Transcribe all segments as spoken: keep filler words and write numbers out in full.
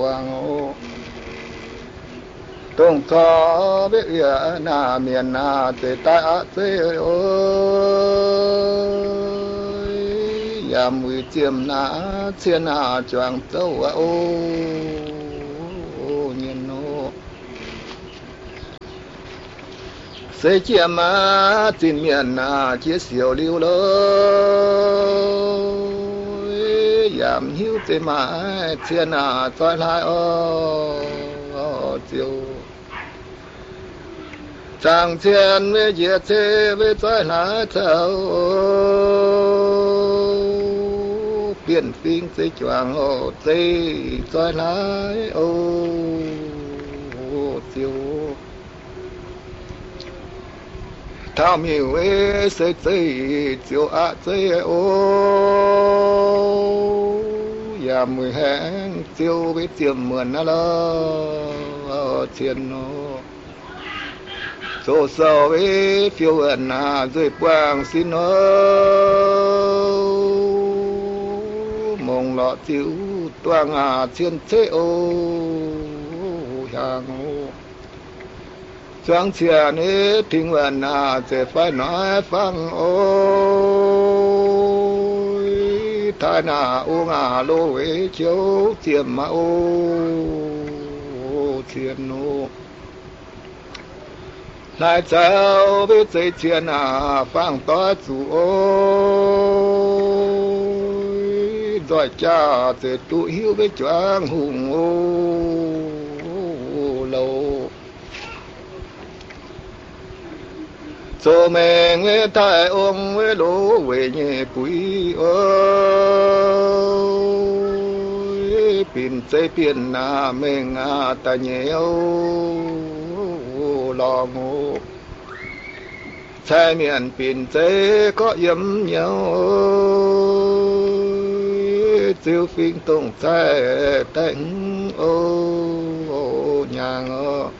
loang tung cho biết ya na miền na tê ta tê ơi ya mùi chiêm na chiên na choàng châu ô nhiên nô xây chiêm ma tin miền na chia siêu liu lối yam hiu tê ma chiên na toai lai ô chiều Trang thiên với diệt thế với toái lá thảo Biển phim xây choàng hồ tây toái lá ô tiêu Thao miêu ế xây xây chiều ạ xây ô Yà mùi hẹn tiêu với tiềm mượn á lơ thiên nô Số sầu với phiêu ẩn à dưới quang xin ơi Mông lọ tiêu toang à thiên thế ô Hàng ô Choáng chìa nế thinh ẩn à sẽ phải nói phăng ôi Thái nà ô ngà lô với chiếu tiềm mà ô thiên ô Lại cháu biết dây chiên à phang to chủ ôi Rồi cha sẽ tụ hiếu với choáng hùng ô lâu Cho mẹ nghe thái ông với lỗ về nhẹ quý ơi Pin dây pin à mình à ta nhiều lòng ô Xe miền pin dây có yếm nhau Chiêu phim tung xe đánh ô nhàng ô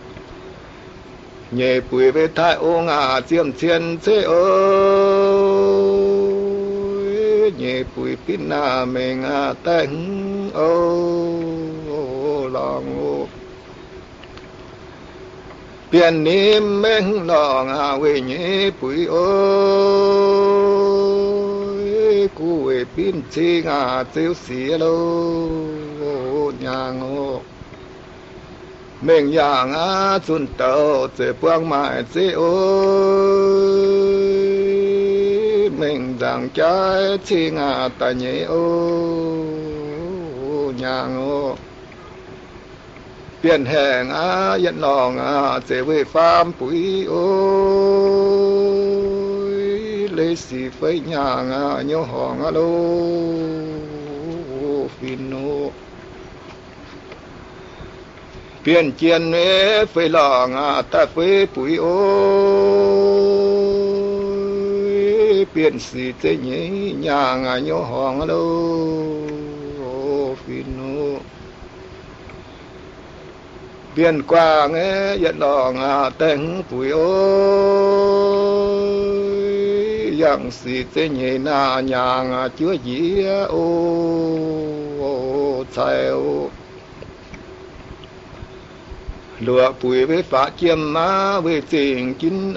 Nhẹ bùi về thái ô ngà chiêm chiên chế ơi Nhẹ bùi pin nà mê ngà đánh ô lòng ô Biển niệm mênh lòng à về nhé bùi ơi Cú về pin chi ngà tiêu xí lô nhàng ô Mình nhàng á chuân tàu chế buông mãi chế ơi Mình rằng trái chi ngà ta nhé ô nhàng ô Biển hẹn á yên lòng á chế về phàm bùi ôi Lê xì phây nhàng á nhô hòn á lô Phin nô Biển chiên mê phây lòng á ta phây bùi ôi Biển xì chế nhé nhàng á nhô hòn á lô Phin nô Biển qua nghe yên lòng à tên bùi ôi Yang xì tế nhẹ nà nhàng à chứa dĩ ô Chạy ô Lùa bùi với phá chiêm má với tình kín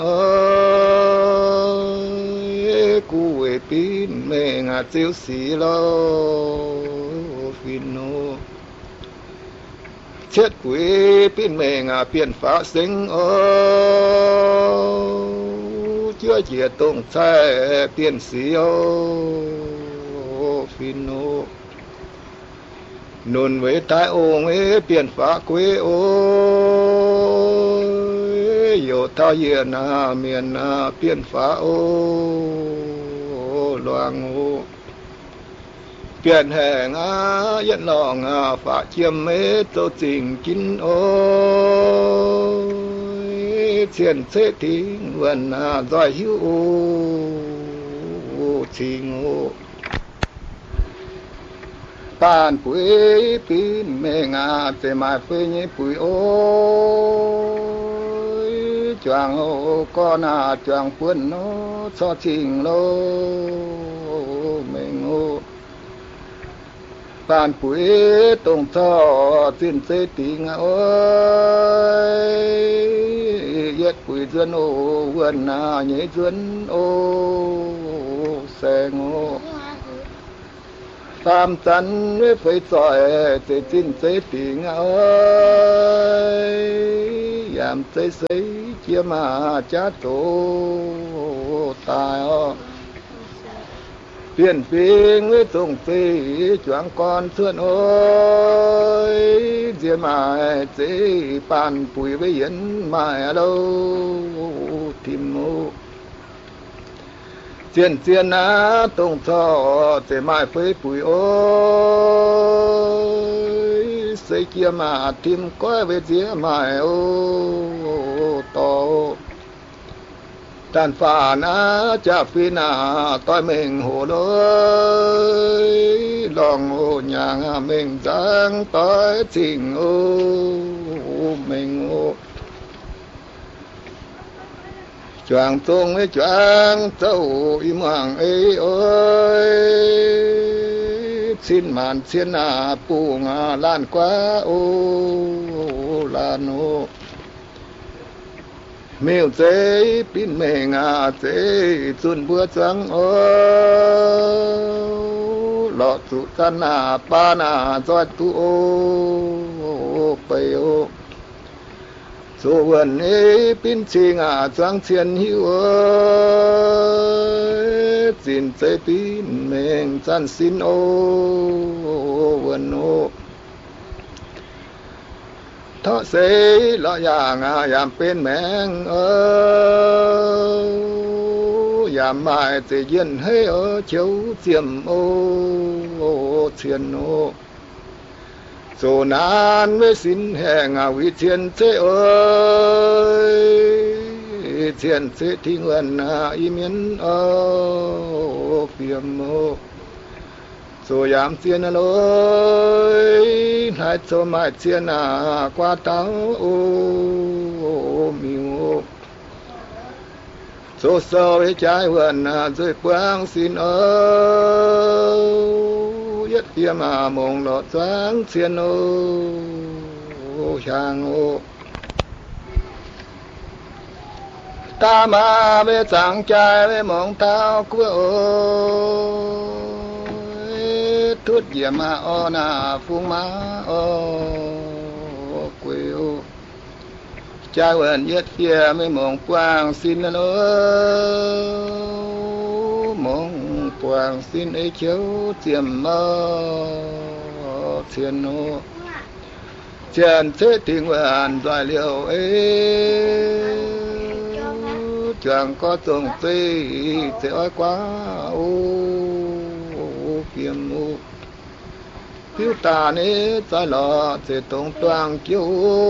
ơi Cú với pin mê ngà chiếu xí lô Phin nô Chết quỷ pin mê ngà biển phá sinh ô Chưa chìa tung xe biển xí ô Phin nô Nôn với thái ô nghe biển phá quê ô Yo thao hiền à miền à biển phá ô Loang ô Biển hẹn á yên lòng à phá chiêm mê tô tình kín ôi Chiền xế thính vần à dòi hiếu ô Trình ô Bàn bùi pin mê ngà tê mai phê nhé bùi ôi Choàng ô con à choàng phươn nó cho trình lô Mình ô phàn bụi tông thọ tin tê tí ngã ơi yết bụi dân ô vườn na nhế dân ô xe ngô tam tấn với phải giỏi tê tin tê tí ngã ơi giảm tê giấy chia mà cha tổ tài ô tiền phiên với tổng phí choáng con thương ơi dìa mài chế bàn bùi với yến mài đâu tìm mô tiền tiền á tổng thọ chế mài phế bùi ơi xây kia mà tìm coi với dìa mài ô to đàn phà na cha phi na tôi mình hồ lối lòng hồ nhà mình giang tôi tình ô mình ô choàng tung với choàng tàu im hoàng ấy ơi xin màn xin à bù ngà lan quá ô lan ô miêu chế pin mê ngà chế chun bữa trắng ô lọ tụ tan à ba na cho tu ô bầy ô số vườn ấy pin chi ngà trắng chiên hiu ơi xin chế pin mê chan xin ô vườn ô thọ xây lọ yang à yam bên mèng ơ yam mai tự nhiên hay ở chiếu chiêm ô thiên ô dù nan với xin hẹn à vi thiên thế ơi thiên thế thi nguyện à y miến ô phiền ô rồi yam thiên lối hai cho mai thiên à qua tao ô miu số sâu với trái vườn à rồi quang xin ơi yết tiêm à mong lọt sáng thiên ô chàng ô ta mà với chàng trai với mong tao của ô thút diệm mà ô na phung má ô quê ô cha vườn yết kia mới mong quang xin lô mong quang xin ấy chiếu tiềm mơ thiên ô trên thế tình nguyện doài liệu ấy chẳng có tường phi thì ôi quá ô kiềm ô phiêu tà nế trái lọ thì tổng toàn kiêu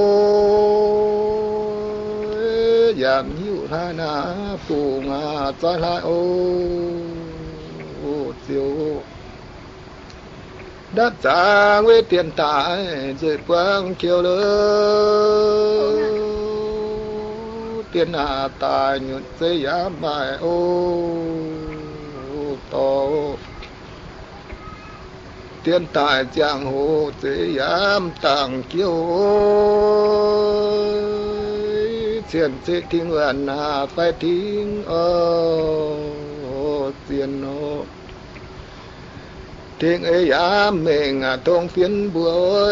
giảm hiu hai na phù ngà trái lại ô tiêu đáp trả với tiền tài rồi quang kiêu lớn tiền hạ tài nhuận dây giá bài ô to tiền tài giang hồ dễ dám tàng kiêu tiền sẽ thiên nguyện là phải thiên ô tiền ô thiên ấy dám mình à thông phiến bùa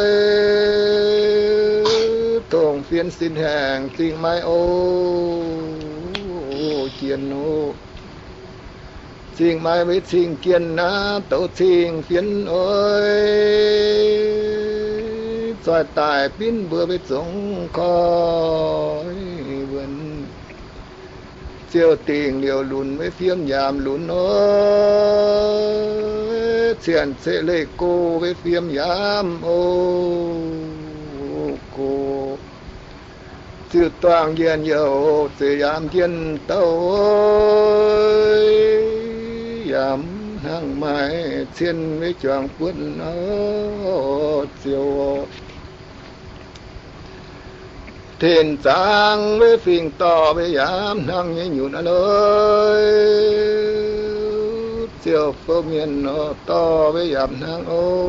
thông phiến xin hàng tình mai ô kiên ô xin mai với xin kiên na tổ xin phiến ơi xoài tài pin bữa với giống khói vườn chiều tình liều lùn với phiếm nhàm lùn ơi thiền sẽ lê cô với phiếm nhàm ô cô chiều toàn nhiên nhiều thì yam thiên tâu ơi yam hàng mai thiên với choàng quân ơ chiều thiên giang với phiền to với yam hàng như nhụn ơi chiều phố miền nó to với giảm nang ô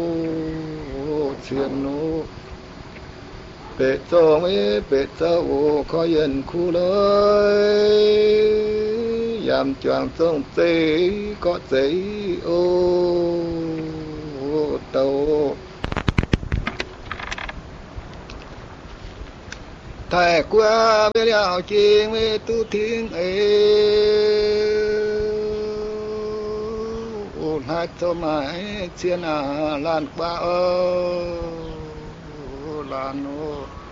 xiên nôเป็ดโจงเอเป็ดเจ้าโอขอเย็นคู่เลยยามจวงทรงเตก็เตโอเตาถ้ากัวไม่เลี้ยวจริงไม่ตู้ทิ้งเอโอ้หัดสมัยเชียนาลานกว่าเออลานโอ